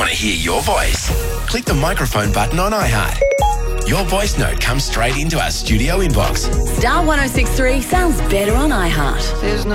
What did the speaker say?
want to hear your voice? Click the microphone button on iHeart. Your voice note comes straight into our studio inbox. Star 106.3 sounds better on iHeart.